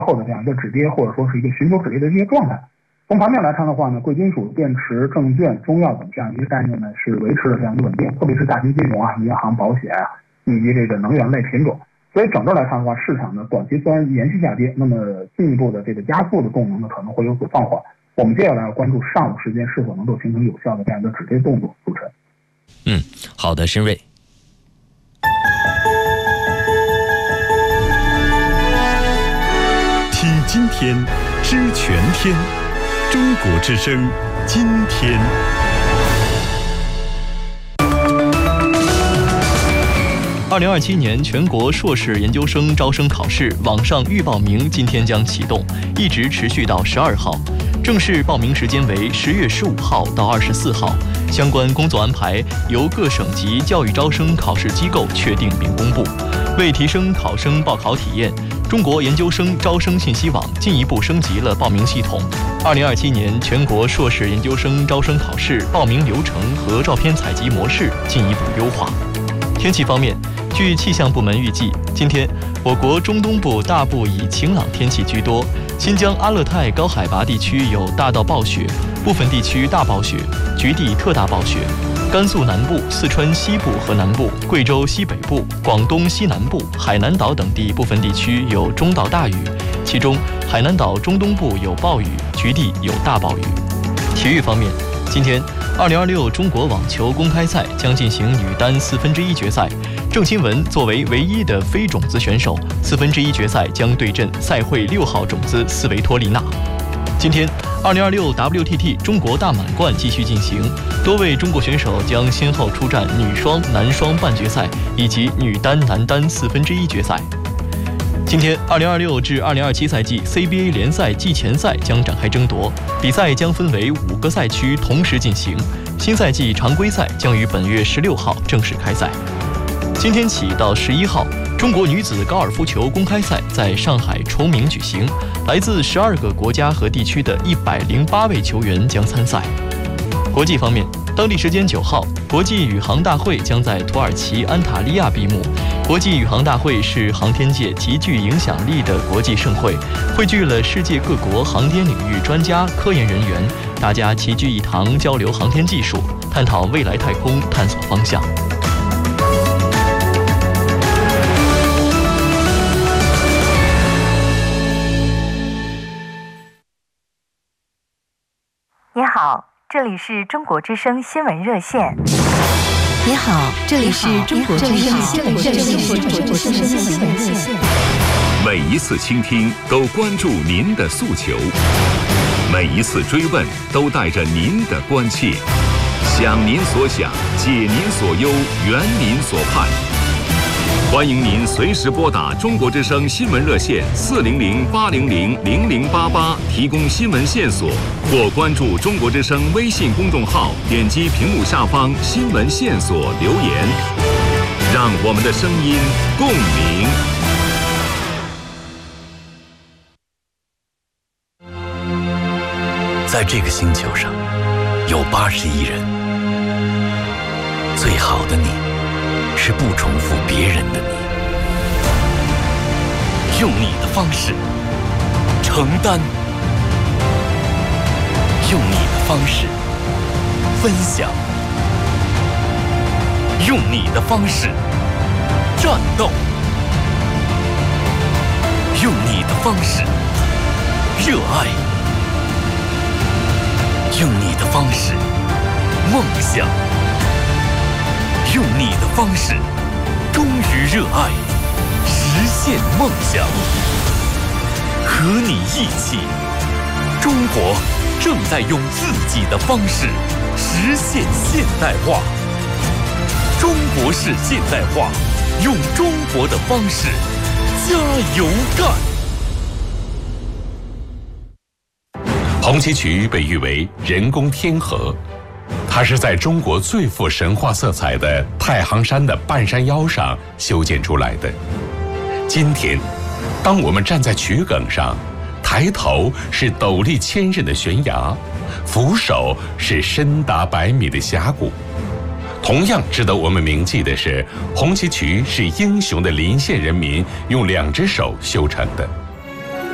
后的这样一个止跌，或者说是一个寻求止跌的这些状态。从盘面来看的话呢，贵金属、电池、证券、中药等这样一些概念呢是维持了这样一个稳定，特别是大型金融啊、银行、保险啊以及这个能源类品种。所以整个来看的话，市场呢短期虽然延续下跌，那么进一步的这个加速的动能呢可能会有所放缓。我们接下来要关注上午时间是否能够形成有效的这样一个止跌动作。主持人， 好的，申瑞。 听今天，知全天，中国之声，今天。 2027年全国硕士研究生招生考试网上预报名今天将启动，一直持续到12号。正式报名时间为10月15号到24号，相关工作安排由各省级教育招生考试机构确定并公布。为提升考生报考体验，中国研究生招生信息网进一步升级了报名系统。2027年全国硕士研究生招生考试报名流程和照片采集模式进一步优化。天气方面，据气象部门预计，今天我国中东部大部以晴朗天气居多，新疆阿勒泰高海拔地区有大到暴雪，部分地区大暴雪，局地特大暴雪。甘肃南部、四川西部和南部、贵州西北部、广东西南部、海南岛等地部分地区有中到大雨，其中海南岛中东部有暴雨，局地有大暴雨。体育方面，今天2026中国网球公开赛将进行女单1/4决赛，郑钦文作为唯一的非种子选手，1/4决赛将对阵赛会6号种子斯维托利娜。今天2026 WTT 中国大满贯继续进行，多位中国选手将先后出战女双、男双半决赛以及女单、男单1/4决赛。今天2026至2027赛季 CBA 联赛季前赛将展开争夺，比赛将分为5个赛区同时进行，新赛季常规赛将于本月16号正式开赛。今天起到11号，中国女子高尔夫球公开赛在上海崇明举行，来自12个国家和地区的108位球员将参赛。国际方面，当地时间9号，国际宇航大会将在土耳其安塔利亚闭幕。国际宇航大会是航天界极具影响力的国际盛会，汇聚了世界各国航天领域专家、科研人员，大家齐聚一堂，交流航天技术，探讨未来太空探索方向。 你好，这里是中国之声新闻热线。 你好，这里是中国之声新闻热线。 每一次倾听都关注您的诉求，每一次追问都带着您的关切，想您所想，解您所忧，圆您所盼。欢迎您随时拨打中国之声新闻热线400-800-0088提供新闻线索，或关注中国之声微信公众号，点击屏幕下方新闻线索留言，让我们的声音共鸣。 在这个星球上，有80亿人，最好的你是不重复别人的你，用你的方式承担，用你的方式分享，用你的方式战斗，用你的方式热爱，用你的方式梦想，用你的方式忠于热爱，实现梦想。和你一起，中国正在用自己的方式实现现代化。中国式现代化，用中国的方式加油干。 红旗渠被誉为人工天河，它是在中国最富神话色彩的太行山的半山腰上修建出来的。今天，当我们站在渠埂上，抬头是陡立千仞的悬崖，俯首是深达100米的峡谷。同样值得我们铭记的是，红旗渠是英雄的临县人民用2只手修成的。